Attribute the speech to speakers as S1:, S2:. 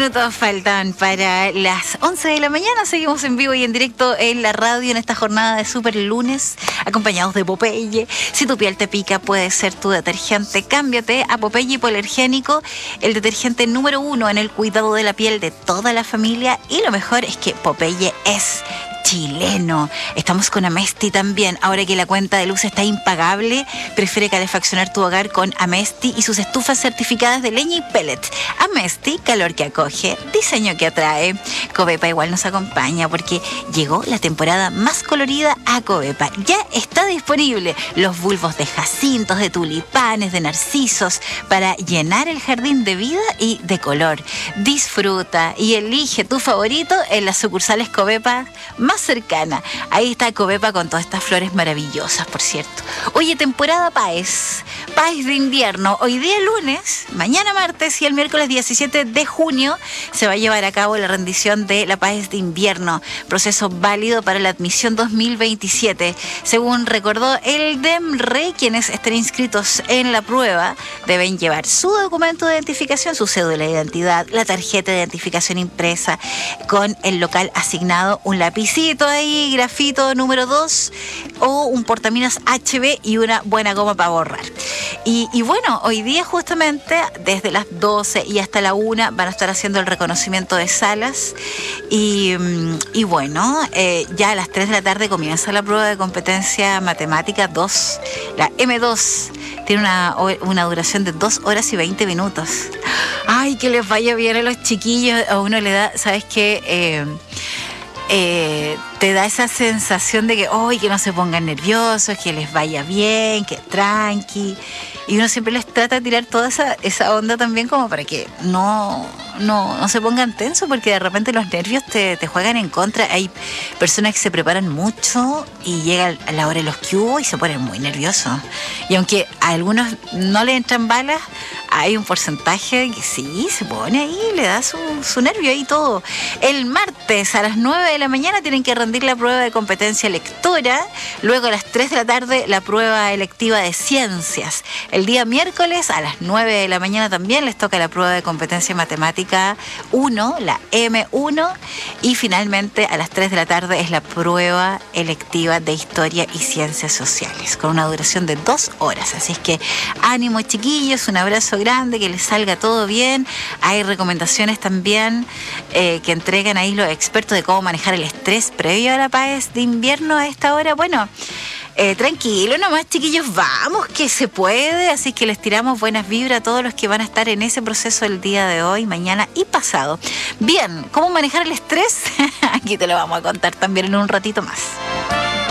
S1: minutos faltan para las 11 de la mañana. Seguimos en vivo y en directo en la radio en esta jornada de Super Lunes, acompañados de Popeye. Si tu piel te pica, puede ser tu detergente. Cámbiate a Popeye Hipoalergénico, el detergente número 1 en el cuidado de la piel de toda la familia. Y lo mejor es que Popeye es chileno. Estamos con Amesti también. Ahora que la cuenta de luz está impagable, prefiere calefaccionar tu hogar con Amesti y sus estufas certificadas de leña y pellet. Amesti, calor que acoge, diseño que atrae. Covepa igual nos acompaña porque llegó la temporada más colorida a Covepa. Ya está disponible los bulbos de jacintos, de tulipanes, de narcisos para llenar el jardín de vida y de color. Disfruta y elige tu favorito en las sucursales Covepa más cercana. Ahí está Covepa con todas estas flores maravillosas, por cierto. Oye, temporada Paes de invierno. Hoy día lunes, mañana martes y el miércoles 17 de junio se va a llevar a cabo la rendición de la Paes de invierno, proceso válido para la admisión 2027. Según recordó el DEMRE, quienes estén inscritos en la prueba deben llevar su documento de identificación, su cédula de identidad, la tarjeta de identificación impresa con el local asignado, un lapicito ahí, grafito número 2 o un portaminas HB y una buena goma para borrar. Y bueno, hoy día justamente desde las 12 y hasta la 1 van a estar haciendo el reconocimiento de salas y bueno, ya a las 3 de la tarde comienza la prueba de competencia matemática 2, la M2. Tiene una duración de 2 horas y 20 minutos. Ay, que les vaya bien a los chiquillos. A uno le da, ¿sabes qué? Te da esa sensación de que no se pongan nerviosos, que les vaya bien, que tranqui. Y uno siempre les trata de tirar toda esa onda también como para que no se pongan tensos, porque de repente los nervios te juegan en contra. Hay personas que se preparan mucho y llega a la hora de los cubos y se ponen muy nerviosos. Y aunque a algunos no le entran balas, hay un porcentaje que sí se pone ahí, le da su nervio ahí todo. El martes a las 9 de la mañana tienen que rendir la prueba de competencia lectora. Luego a las 3 de la tarde la prueba electiva de ciencias. El día miércoles a las 9 de la mañana también les toca la prueba de competencia matemática 1, la M1. Y finalmente a las 3 de la tarde es la prueba electiva de historia y ciencias sociales, con una duración de 2 horas. Así es que ánimo, chiquillos, un abrazo grande, que les salga todo bien. Hay recomendaciones también que entregan ahí los expertos de cómo manejar el estrés previo a la Paes de invierno a esta hora. Bueno, tranquilo nomás, chiquillos, vamos, que se puede. Así que les tiramos buenas vibras a todos los que van a estar en ese proceso el día de hoy, mañana y pasado. Bien, ¿cómo manejar el estrés? Aquí te lo vamos a contar también en un ratito más.